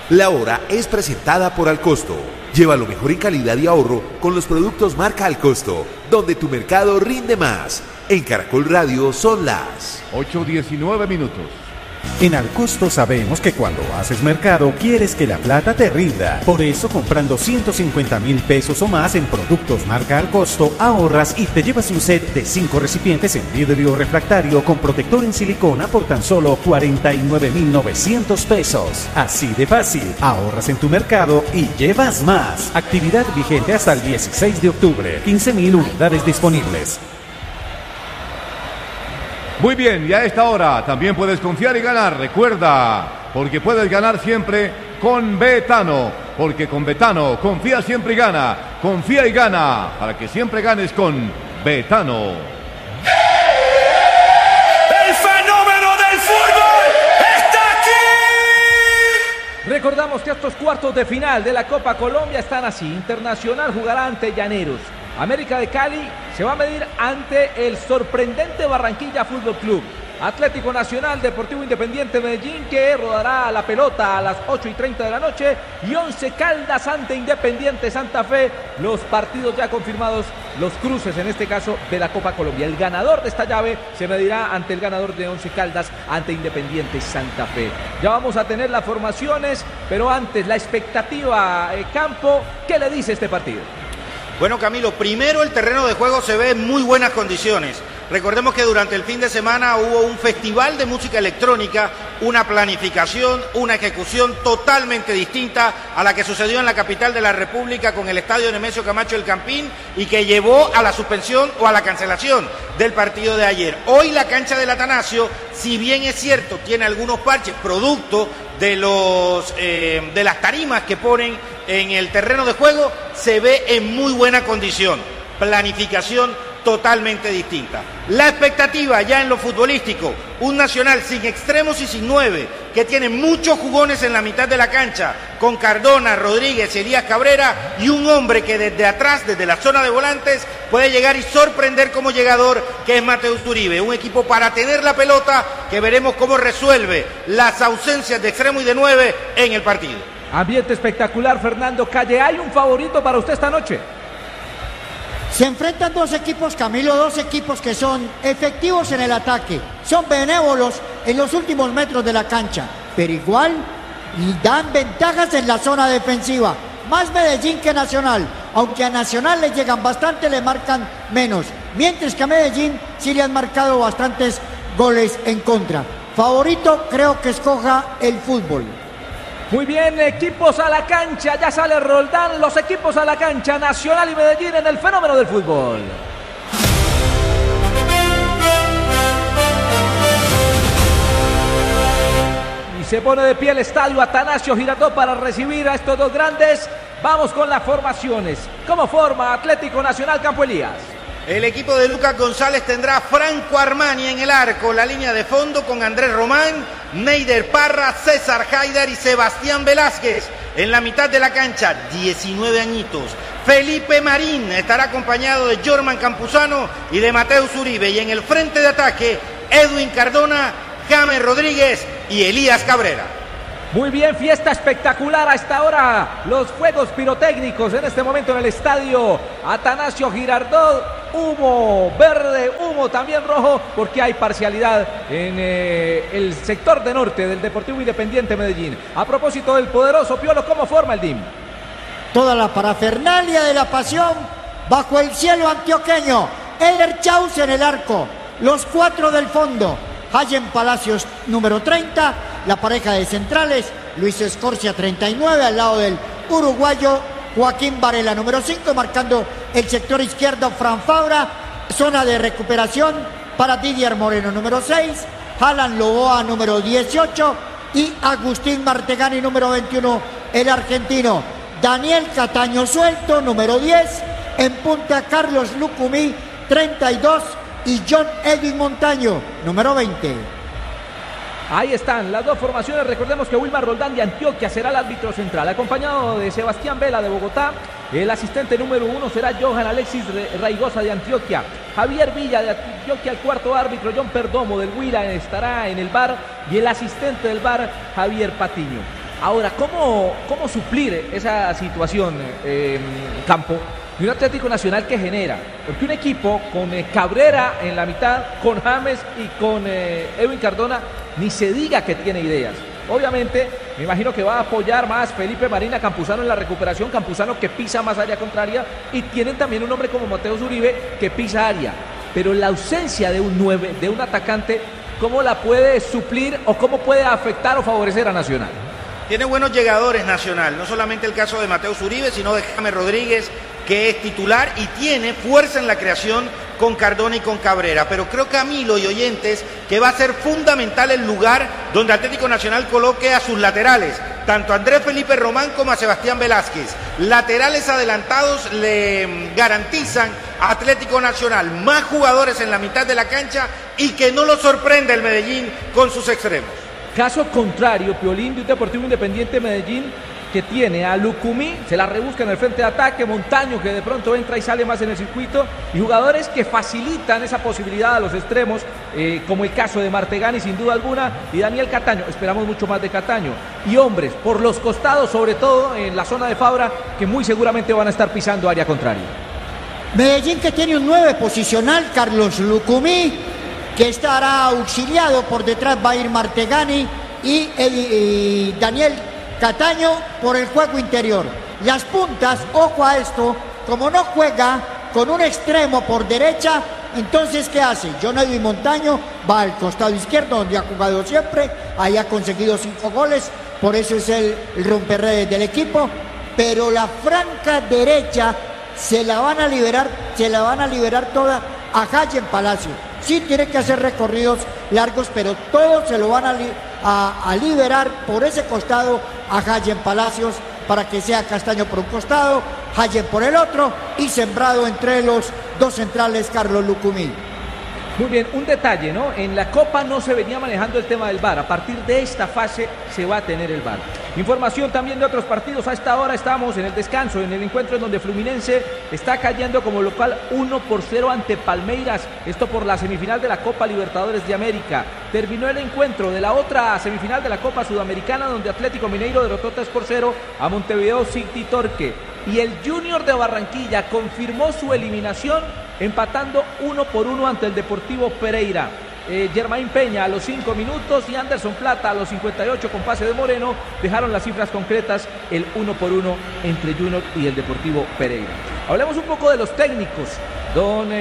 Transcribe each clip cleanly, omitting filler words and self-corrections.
La hora es presentada por Alcosto. Lleva lo mejor en calidad y ahorro con los productos marca Alcosto, donde tu mercado rinde más. En Caracol Radio son las 8:19. En Alcosto sabemos que cuando haces mercado quieres que la plata te rinda. Por eso, comprando 150,000 pesos o más en productos marca Alcosto, ahorras y te llevas un set de 5 recipientes en vidrio refractario con protector en silicona por tan solo 49,900 pesos. Así de fácil, ahorras en tu mercado y llevas más. Actividad vigente hasta el 16 de octubre. 15,000 unidades disponibles. Muy bien, y a esta hora también puedes confiar y ganar. Recuerda, porque puedes ganar siempre con Betano. Porque con Betano confía siempre y gana. Confía y gana para que siempre ganes con Betano. ¡El fenómeno del fútbol está aquí! Recordamos que estos cuartos de final de la Copa Colombia están así. Internacional jugará ante Llaneros. América de Cali se va a medir ante el sorprendente Barranquilla Fútbol Club. Atlético Nacional, Deportivo Independiente Medellín, que rodará la pelota a las 8:30 de la noche. Y Once Caldas ante Independiente Santa Fe. Los partidos ya confirmados, los cruces en este caso de la Copa Colombia. El ganador de esta llave se medirá ante el ganador de Once Caldas ante Independiente Santa Fe. Ya vamos a tener las formaciones, pero antes la expectativa, Campo, ¿qué le dice este partido? Bueno, Camilo, primero el terreno de juego se ve en muy buenas condiciones. Recordemos que durante el fin de semana hubo un festival de música electrónica, una planificación, una ejecución totalmente distinta a la que sucedió en la capital de la República con el estadio Nemesio Camacho El Campín y que llevó a la suspensión o a la cancelación del partido de ayer. Hoy la cancha del Atanasio, si bien es cierto, tiene algunos parches producto de las tarimas que ponen en el terreno de juego, se ve en muy buena condición. Planificación totalmente distinta. La expectativa ya en lo futbolístico, un Nacional sin extremos y sin 9, que tiene muchos jugones en la mitad de la cancha, con Cardona, Rodríguez, Elías Cabrera, y un hombre que desde atrás, desde la zona de volantes, puede llegar y sorprender como llegador, que es Mateus Uribe. Un equipo para tener la pelota, que veremos cómo resuelve las ausencias de extremo y de 9 en el partido. Ambiente espectacular, Fernando Calle. ¿Hay un favorito para usted esta noche? Se enfrentan dos equipos, Camilo, dos equipos que son efectivos en el ataque, son benévolos en los últimos metros de la cancha, pero igual dan ventajas en la zona defensiva. Más Medellín que Nacional, aunque a Nacional le llegan bastante, le marcan menos, mientras que a Medellín sí le han marcado bastantes goles en contra. Favorito, creo que escoja el fútbol. Muy bien, equipos a la cancha, ya sale Roldán, los equipos a la cancha, Nacional y Medellín en el fenómeno del fútbol. Y se pone de pie el estadio Atanasio Girardot para recibir a estos dos grandes. Vamos con las formaciones. ¿Cómo forma Atlético Nacional, Campo Elías? El equipo de Lucas González tendrá Franco Armani en el arco, la línea de fondo con Andrés Román, Neider Parra, César Haidar y Sebastián Velázquez. En la mitad de la cancha, 19 añitos, Felipe Marín estará acompañado de Jorman Campuzano y de Mateus Uribe. Y en el frente de ataque, Edwin Cardona, James Rodríguez y Elías Cabrera. Muy bien, fiesta espectacular a esta hora. Los fuegos pirotécnicos en este momento en el estadio Atanasio Girardot. Humo verde, humo también rojo, porque hay parcialidad en el sector de norte del Deportivo Independiente Medellín. A propósito del poderoso Piolo, ¿cómo forma el DIM? Toda la parafernalia de la pasión bajo el cielo antioqueño. Eder Chaus en el arco, los 4 del fondo. Hayen Palacios, número 30, la pareja de centrales, Luis Escorcia, 39, al lado del uruguayo Joaquín Varela, número 5, marcando el sector izquierdo, Fran Fabra, zona de recuperación para Didier Moreno, número 6, Alan Loboa, número 18, y Agustín Martegani, número 21, el argentino. Daniel Cataño suelto, número 10, en punta Carlos Lucumí, 32, y John Edwin Montaño, número 20. Ahí están las dos formaciones. Recordemos que Wilmar Roldán de Antioquia será el árbitro central, acompañado de Sebastián Vela de Bogotá. El asistente número 1 será Johan Alexis Raigosa de Antioquia. Javier Villa de Antioquia, el cuarto árbitro. John Perdomo del Huila estará en el VAR. Y el asistente del VAR, Javier Patiño. Ahora, ¿cómo suplir esa situación, Campo, de un Atlético Nacional que genera? Porque un equipo con Cabrera en la mitad, con James y con Edwin Cardona, ni se diga que tiene ideas. Obviamente, me imagino que va a apoyar más Felipe Marín a Campuzano en la recuperación, Campuzano que pisa más área contraria, y tienen también un hombre como Mateus Uribe que pisa área. Pero la ausencia de un 9, de un atacante, ¿cómo la puede suplir o cómo puede afectar o favorecer a Nacional? Tiene buenos llegadores Nacional, no solamente el caso de Mateus Uribe, sino de James Rodríguez, que es titular y tiene fuerza en la creación con Cardona y con Cabrera. Pero creo, Camilo y oyentes, que va a ser fundamental el lugar donde Atlético Nacional coloque a sus laterales, tanto a Andrés Felipe Román como a Sebastián Velázquez. Laterales adelantados le garantizan a Atlético Nacional más jugadores en la mitad de la cancha y que no lo sorprenda el Medellín con sus extremos. Caso contrario, Piolín, de un Deportivo Independiente Medellín que tiene a Lucumí, se la rebusca en el frente de ataque, Montaño que de pronto entra y sale más en el circuito, y jugadores que facilitan esa posibilidad a los extremos, como el caso de Martegani sin duda alguna, y Daniel Cataño, esperamos mucho más de Cataño, y hombres por los costados, sobre todo en la zona de Fabra, que muy seguramente van a estar pisando área contraria. Medellín que tiene un 9 posicional, Carlos Lucumí, que estará auxiliado por detrás, va a ir Martegani y Daniel Cataño por el juego interior. Las puntas, ojo a esto, como no juega con un extremo por derecha, entonces ¿qué hace? John Edwin Montaño va al costado izquierdo, donde ha jugado siempre, ahí ha conseguido 5 goles, por eso es el romperredes del equipo, pero la franja derecha se la van a liberar toda a Hayen Palacio. Sí tiene que hacer recorridos largos, pero todos se lo van a liberar por ese costado a Hayen Palacios, para que sea Castaño por un costado, Hayen por el otro, y sembrado entre los dos centrales Carlos Lucumí. Muy bien, un detalle, ¿no? En la Copa no se venía manejando el tema del VAR. A partir de esta fase se va a tener el VAR. Información también de otros partidos. A esta hora estamos en el descanso, en el encuentro en donde Fluminense está cayendo como local 1-0 ante Palmeiras. Esto por la semifinal de la Copa Libertadores de América. Terminó el encuentro de la otra semifinal de la Copa Sudamericana, donde Atlético Mineiro derrotó 3-0 a Montevideo City Torque. Y el Junior de Barranquilla confirmó su eliminación empatando 1-1 ante el Deportivo Pereira. Germain Peña a los 5 minutos y Anderson Plata a los 58 con pase de Moreno dejaron las cifras concretas, el 1-1 entre Junior y el Deportivo Pereira. Hablemos un poco de los técnicos. Don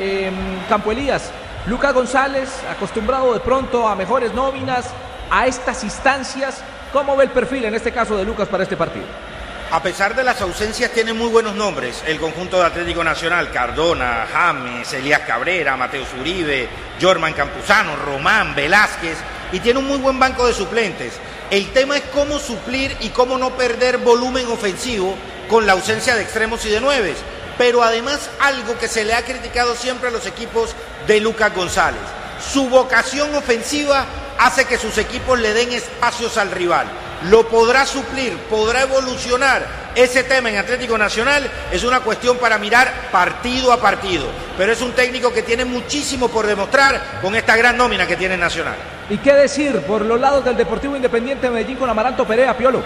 Campo Elías, Lucas González, acostumbrado de pronto a mejores nóminas, a estas instancias, ¿cómo ve el perfil en este caso de Lucas para este partido? A pesar de las ausencias, tiene muy buenos nombres el conjunto de Atlético Nacional: Cardona, James, Elías Cabrera, Mateus Uribe, Jorman Campuzano, Román, Velázquez, y tiene un muy buen banco de suplentes. El tema es cómo suplir y cómo no perder volumen ofensivo con la ausencia de extremos y de nueves. Pero además, algo que se le ha criticado siempre a los equipos de Lucas González: su vocación ofensiva hace que sus equipos le den espacios al rival. Lo podrá suplir, podrá evolucionar. Ese tema en Atlético Nacional es una cuestión para mirar partido a partido, pero es un técnico que tiene muchísimo por demostrar con esta gran nómina que tiene Nacional. ¿Y qué decir por los lados del Deportivo Independiente de Medellín con Amaranto Perea, Piolo?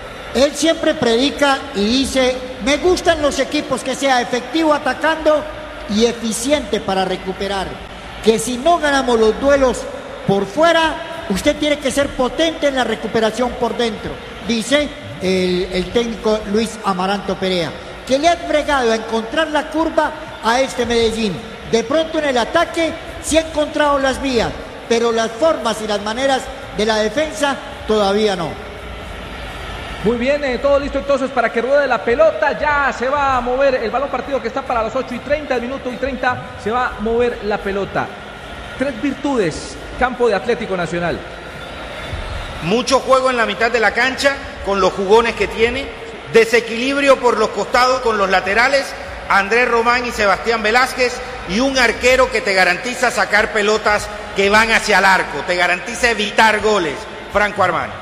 Él siempre predica y dice: me gustan los equipos que sea efectivo atacando y eficiente para recuperar, que si no ganamos los duelos por fuera, usted tiene que ser potente en la recuperación por dentro, dice el técnico Luis Amaranto Perea, que le ha fregado a encontrar la curva a este Medellín. De pronto en el ataque sí ha encontrado las vías, pero las formas y las maneras de la defensa todavía no. Muy bien, todo listo entonces para que ruede la pelota. Ya se va a mover el balón partido que está para las 8:30, el minuto y 30 se va a mover la pelota. 3 virtudes, campo de Atlético Nacional. Mucho juego en la mitad de la cancha con los jugones que tiene, desequilibrio por los costados con los laterales, Andrés Román y Sebastián Velázquez, y un arquero que te garantiza sacar pelotas que van hacia el arco, te garantiza evitar goles, Franco Armani.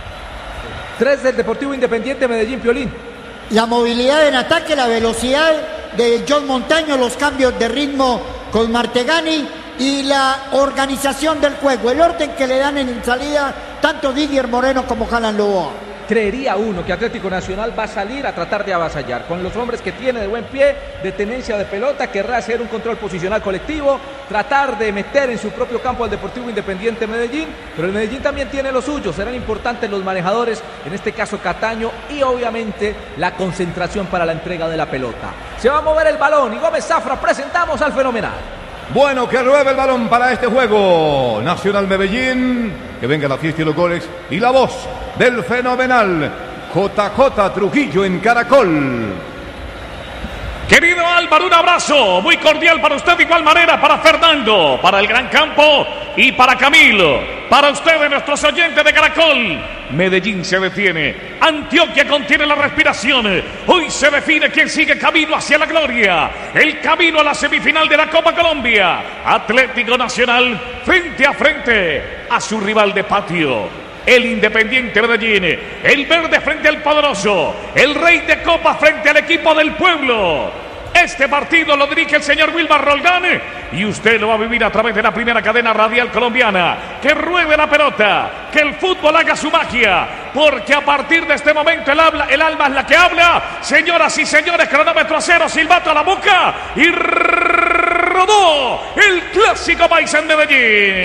3 del Deportivo Independiente Medellín, Piolín. La movilidad en ataque, la velocidad de John Montaño, los cambios de ritmo con Martegani y la organización del juego, el orden que le dan en salida tanto Didier Moreno como Jalan Loboa. creería uno que Atlético Nacional va a salir a tratar de avasallar. Con los hombres que tiene de buen pie, de tenencia de pelota, querrá hacer un control posicional colectivo, tratar de meter en su propio campo al Deportivo Independiente Medellín, pero el Medellín también tiene lo suyo. Serán importantes los manejadores, en este caso Cataño, y obviamente la concentración para la entrega de la pelota. Se va a mover el balón y Gómez Zafra, presentamos al fenomenal. Bueno, que ruede el balón para este juego. Nacional Medellín, que venga la fiesta y los goles. Y la voz del fenomenal JJ Trujillo en Caracol. Querido Álvaro, un abrazo muy cordial para usted, de igual manera para Fernando, para el Gran Campo y para Camilo. Para ustedes, nuestros oyentes de Caracol. Medellín se detiene, Antioquia contiene la respiración. Hoy se define quién sigue camino hacia la gloria, el camino a la semifinal de la Copa Colombia. Atlético Nacional frente a frente a su rival de patio, el Independiente Medellín. El verde frente al poderoso, el rey de copa frente al equipo del pueblo. Este partido lo dirige el señor Wilmar Roldán y usted lo va a vivir a través de la primera cadena radial colombiana. Que ruede la pelota, que el fútbol haga su magia, porque a partir de este momento el alma es la que habla. Señoras y señores, cronómetro a cero, silbato a la boca y rodó el clásico país en Medellín.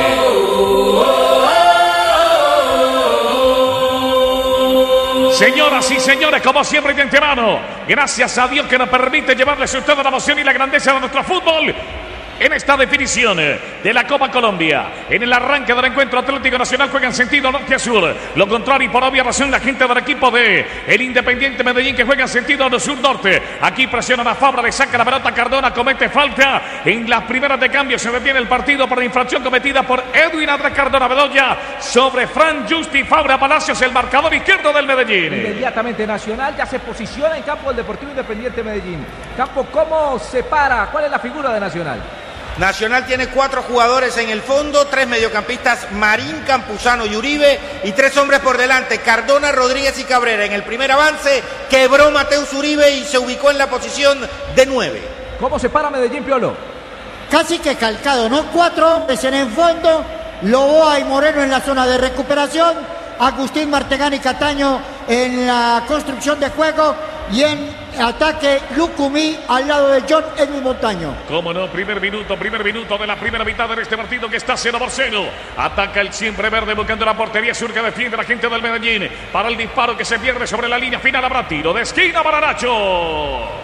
Señoras y señores, como siempre de antemano, gracias a Dios que nos permite llevarles a ustedes la emoción y la grandeza de nuestro fútbol en esta definición de la Copa Colombia. En el arranque del encuentro, Atlético Nacional juega en sentido norte a sur. Lo contrario, y por obvia razón, la gente del equipo de el Independiente Medellín, que juega en sentido sur-norte. Aquí presionan a Fabra, le saca la pelota a Cardona, comete falta. En las primeras de cambio se detiene el partido por la infracción cometida por Edwin Andrés Cardona Bedoya sobre Fran Justi Fabra Palacios, el marcador izquierdo del Medellín. Inmediatamente Nacional ya se posiciona en campo del Deportivo Independiente Medellín. Campo, ¿cómo se para? ¿Cuál es la figura de Nacional? Nacional tiene 4 jugadores en el fondo, 3 mediocampistas, Marín, Campuzano y Uribe, y 3 hombres por delante, Cardona, Rodríguez y Cabrera. En el primer avance quebró Mateus Uribe y se ubicó en la posición de 9. ¿Cómo se para Medellín, Piolo? Casi que calcado, ¿no? 4 hombres en el fondo, Loboa y Moreno en la zona de recuperación, Agustín Martegani y Cataño en la construcción de juego, y en ataque Lucumí al lado de John Edwin Montaño. Cómo no, primer minuto de la primera mitad de este partido, que está 0-0. Ataca el siempre verde buscando la portería sur, que defiende la gente del Medellín. Para el disparo que se pierde sobre la línea final, habrá tiro de esquina para Nacho.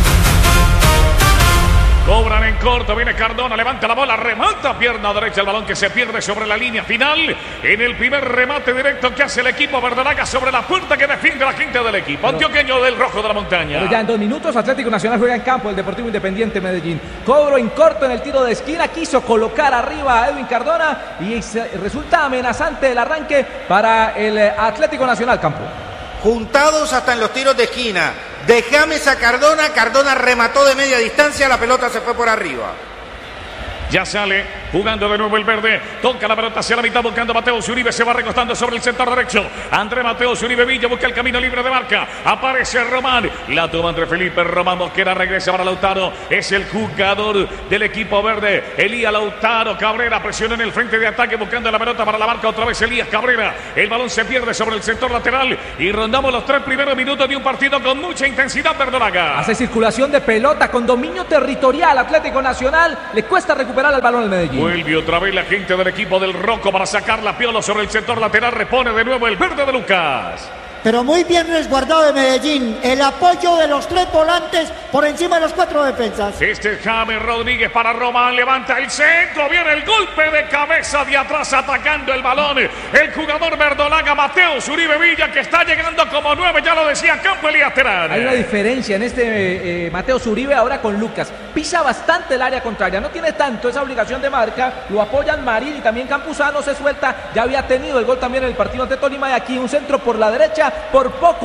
Cobran en corto, viene Cardona, levanta la bola, remata pierna derecha, el balón que se pierde sobre la línea final. En el primer remate directo que hace el equipo verdolaga sobre la puerta que defiende la gente del equipo antioqueño del Rojo de la Montaña. Pero ya en 2 minutos Atlético Nacional juega en campo el Deportivo Independiente Medellín. Cobro en corto en el tiro de esquina, quiso colocar arriba a Edwin Cardona y resulta amenazante el arranque para el Atlético Nacional, campo. Juntados hasta en los tiros de esquina. De James a Cardona, Cardona remató de media distancia, la pelota se fue por arriba. Ya sale jugando de nuevo el verde, toca la pelota hacia la mitad buscando a Mateus Uribe, se va recostando sobre el sector derecho. André Mateus Uribe Villa busca el camino libre de marca, aparece Román, la toma entre Felipe Román Mosquera, regresa para Lautaro, es el jugador del equipo verde, Elías Lautaro Cabrera, presiona en el frente de ataque buscando la pelota para la marca, otra vez Elías Cabrera, el balón se pierde sobre el sector lateral y rondamos los 3 primeros minutos de un partido con mucha intensidad verdolaga. Hace circulación de pelota con dominio territorial Atlético Nacional, le cuesta recuperar el balón al Medellín. Vuelve otra vez la gente del equipo del Rocco para sacar la Piolo sobre el sector lateral, repone de nuevo el verde de Lucas. Pero muy bien resguardado de Medellín, el apoyo de los 3 volantes por encima de los 4 defensas. Este es James Rodríguez para Román, levanta el centro, viene el golpe de cabeza de atrás atacando el balón. El jugador verdolaga Mateus Uribe Villa, que está llegando como 9, ya lo decía Campo Elías Terán. Hay una diferencia en este Mateus Uribe ahora con Lucas. Pisa bastante el área contraria, no tiene tanto esa obligación de marca, lo apoyan Marín y también Campuzano, se suelta, ya había tenido el gol también en el partido ante Tolima y aquí un centro por la derecha, por poco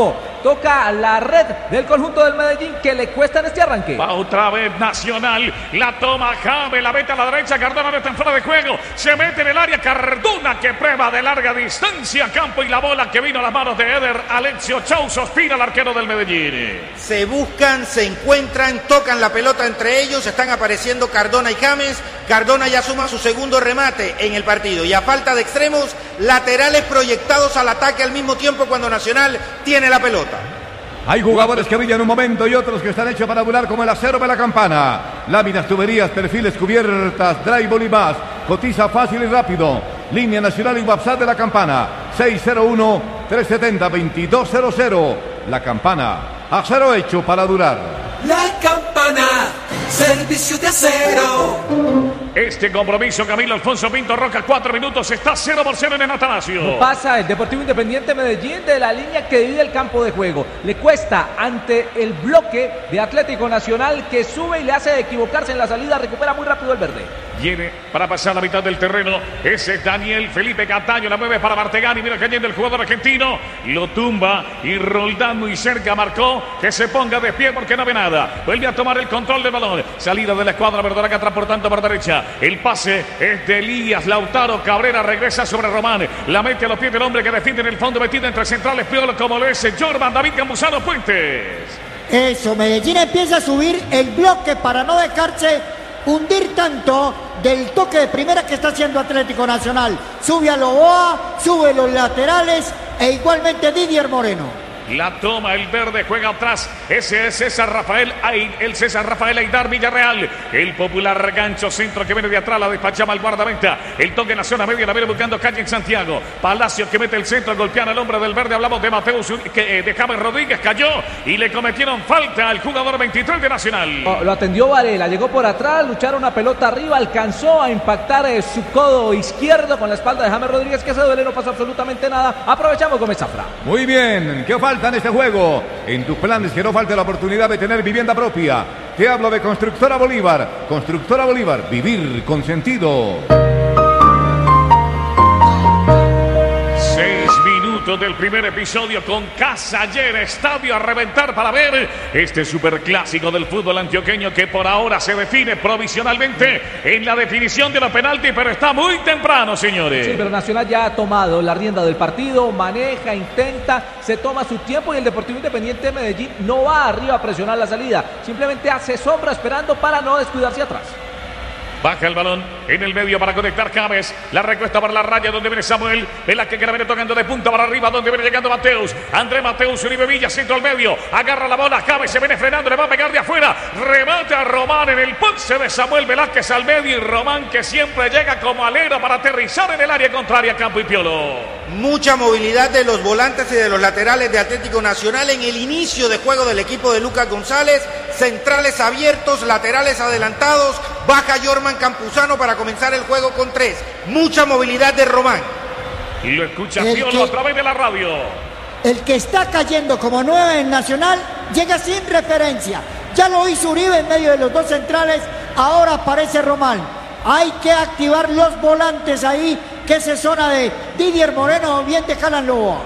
toca la red del conjunto del Medellín que le cuesta en este arranque. Va otra vez Nacional, la toma James, la mete a la derecha, Cardona no está en fuera de juego, se mete en el área, Cardona que prueba de larga distancia, campo y la bola que vino a las manos de Eder Alexio Chau, sospira el arquero del Medellín. Se buscan, se encuentran, tocan la pelota entre ellos, están apareciendo Cardona y James. Cardona ya suma su segundo remate en el partido y a falta de extremos, laterales proyectados al ataque al mismo tiempo cuando Nacional tiene la pelota. Hay jugadores que brillan un momento y otros que están hechos para volar como el acero de la campana. Láminas, tuberías, perfiles, cubiertas, drywall y más. Cotiza fácil y rápido. Línea Nacional y WhatsApp de la campana. 601-370-2200. La campana. Acero hecho para durar. La campana. Servicio de acero. Este compromiso, Camilo Alfonso Pinto Roca, 4 minutos, está 0-0 en el Atanasio. No pasa el Deportivo Independiente Medellín de la línea que divide el campo de juego. Le cuesta ante el bloque de Atlético Nacional que sube y le hace equivocarse en la salida, recupera muy rápido el verde. Viene para pasar la mitad del terreno. Ese es Daniel Felipe Cataño. La mueve para Martegani. Mira cayendo el jugador argentino. Lo tumba y Roldán muy cerca marcó que se ponga de pie porque no ve nada. Vuelve a tomar el control del balón. Salida de la escuadra verdolaga transportando por derecha. El pase es de Elías Lautaro Cabrera. Regresa sobre Román. La mete a los pies del hombre que defiende en el fondo, metido entre centrales. Piolo como lo es Jordan David Campuzano Puentes. Eso, Medellín empieza a subir el bloque para no dejarse hundir tanto del toque de primera que está haciendo Atlético Nacional. Sube a Loboa, sube los laterales e igualmente Didier Moreno. La toma el verde, juega atrás. Ese es César Rafael Aidar Villarreal. El popular gancho centro que viene de atrás, la despachaba al guardameta. El toque en la zona media, la viene buscando calle en Santiago. Palacio que mete el centro, golpean al hombre del verde. Hablamos de Mateus, de James Rodríguez, cayó y le cometieron falta al jugador 23 de Nacional. Lo atendió Varela, llegó por atrás, lucharon una pelota arriba, alcanzó a impactar su codo izquierdo con la espalda de James Rodríguez, que se duele, no pasó absolutamente nada. Aprovechamos Gómez Zafra. Muy bien, ¿qué falta en este juego? En tus planes que no falte la oportunidad de tener vivienda propia. Te hablo de Constructora Bolívar. Constructora Bolívar, vivir con sentido. 6 minutos del primer episodio con casa llena, estadio a reventar para ver este superclásico del fútbol antioqueño que por ahora se define provisionalmente en la definición de los penaltis, pero está muy temprano, señores. Sí, pero Nacional ya ha tomado la rienda del partido, maneja, intenta, se toma su tiempo y el Deportivo Independiente de Medellín no va arriba a presionar la salida, simplemente hace sombra esperando para no descuidarse atrás. Baja el balón en el medio para conectar James. La recuesta para la raya donde viene Samuel. Velázquez que la viene tocando de punta para arriba donde viene llegando Mateus. André Mateus, Uribe Villa, centro al medio. Agarra la bola. James se viene frenando. Le va a pegar de afuera. Remate a Román en el pulse de Samuel Velázquez al medio. Y Román que siempre llega como alero para aterrizar en el área contraria. Campo y Piolo. Mucha movilidad de los volantes y de los laterales de Atlético Nacional en el inicio de juego del equipo de Lucas González. Centrales abiertos, laterales adelantados. Baja Jorman Campuzano para comenzar el juego con 3. Mucha movilidad de Román. Y lo escucha Piolo a través de la radio. El que está cayendo como 9 en Nacional llega sin referencia. Ya lo hizo Uribe en medio de los dos centrales. Ahora aparece Román. Hay que activar los volantes ahí, que es zona de Didier Moreno o bien de Jalan Loboa.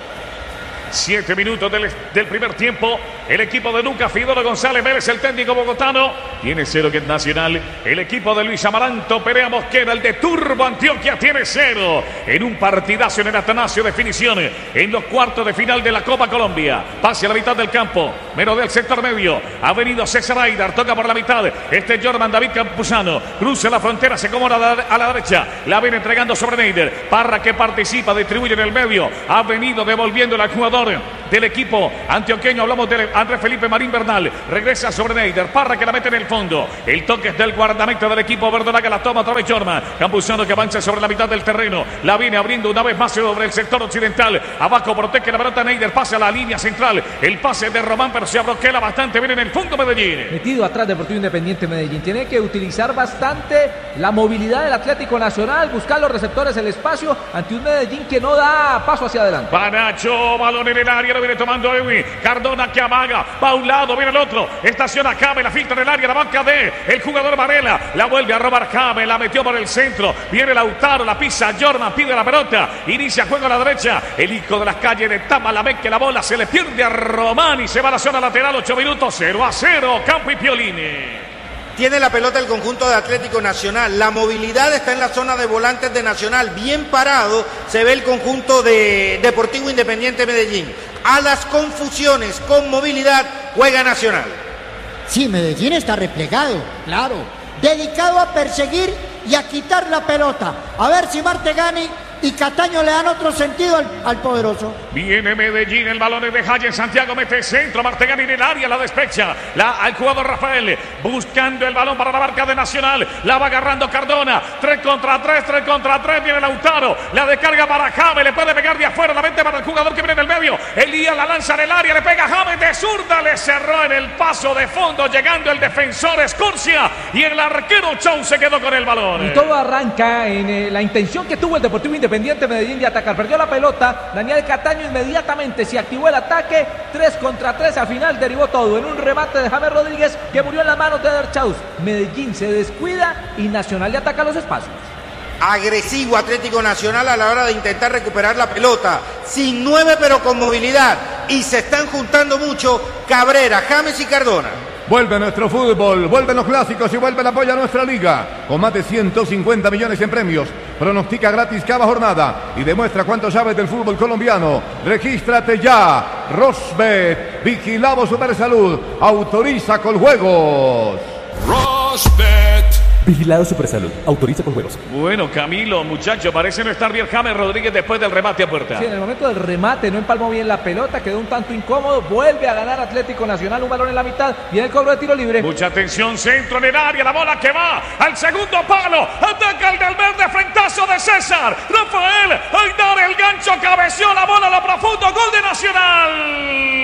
7 minutos del primer tiempo. El equipo de Lucas Fidoro González Vélez, el técnico bogotano, tiene 0 que es Nacional. El equipo de Luis Amaranto Perea Mosquera, el de Turbo Antioquia, tiene 0. En un partidazo en el Atanasio, definición en los cuartos de final de la Copa Colombia. Pase a la mitad del campo, menos del sector medio. Ha venido César Aidar, toca por la mitad. Este Jordan David Campuzano cruza la frontera, se acomoda a la derecha. La viene entregando sobre Neider. Parra que participa, distribuye en el medio. Ha venido devolviendo al jugador del equipo antioqueño. Hablamos de Andrés Felipe Marín Bernal. Regresa sobre Neider. Parra que la mete en el fondo. El toque es del guardameta del equipo verdolaga. La toma otra vez Jorman. Campuzano que avanza sobre la mitad del terreno. La viene abriendo una vez más sobre el sector occidental. Abajo protege la pelota Neider. Pasa a la línea central. El pase de Román, pero se abroquela bastante. Viene en el fondo Medellín. Metido atrás Deportivo Independiente Medellín. Tiene que utilizar bastante la movilidad del Atlético Nacional. Buscar los receptores, el espacio ante un Medellín que no da paso hacia adelante. Panacho, balón en el área. lo viene tomando Edwin. Cardona que amaga, va a un lado, viene el otro. Estaciona James, la filtra en el área, la banca de el jugador Varela. La vuelve a robar James, la metió por el centro. Viene Lautaro, la pisa Jordan, pide la pelota. Inicia juego a la derecha. El hijo de las calles de Tamalameque, que la bola se le pierde a Román y se va a la zona lateral. 8 minutos, 0-0, Campo y Piolini. Tiene la pelota el conjunto de Atlético Nacional. La movilidad está en la zona de volantes de Nacional. Bien parado se ve el conjunto de Deportivo Independiente Medellín. A las confusiones con movilidad juega Nacional. Sí, Medellín está replegado, claro. Dedicado a perseguir y a quitar la pelota. A ver si Martegani y Cataño le dan otro sentido al poderoso. Viene Medellín, el balón es de Hayen. Santiago mete centro, Martegani en el área, la despecha. Al jugador Rafael, buscando el balón para la marca de Nacional. La va agarrando Cardona. 3 contra 3, viene Lautaro. La descarga para James, le puede pegar de afuera. La vente para el jugador que viene del medio. Elías la lanza en el área, le pega a James de zurda. Le cerró en el paso de fondo, llegando el defensor Escorcia. Y el arquero Chau se quedó con el balón. Y todo arranca en la intención que tuvo el Deportivo Independiente Medellín de atacar. Perdió la pelota, Daniel Cataño inmediatamente se activó el ataque. 3 contra 3, al final derivó todo en un remate de James Rodríguez que murió en las manos de Derchaus. Medellín se descuida y Nacional le ataca los espacios. Agresivo Atlético Nacional a la hora de intentar recuperar la pelota. Sin 9 pero con movilidad. Y se están juntando mucho Cabrera, James y Cardona. Vuelve nuestro fútbol, vuelven los clásicos y vuelve el apoyo a nuestra liga. Con más de 150 millones en premios. Pronostica gratis cada jornada y demuestra cuánto sabes del fútbol colombiano. Regístrate ya. Rosbet, Vigilado Supersalud, autoriza con juegos. Rosbet. Vigilado Supersalud, autoriza con juegos. Bueno, Camilo, muchacho, parece no estar bien James Rodríguez después del remate a puerta. Sí, en el momento del remate no empalmó bien la pelota, quedó un tanto incómodo, vuelve a ganar Atlético Nacional, un balón en la mitad, viene el cobro de tiro libre. Mucha atención, centro en el área, la bola que va al segundo palo, ataca el del verde, frentazo de César, Rafael, al dar el gancho, cabeció la bola a lo profundo, gol de Nacional.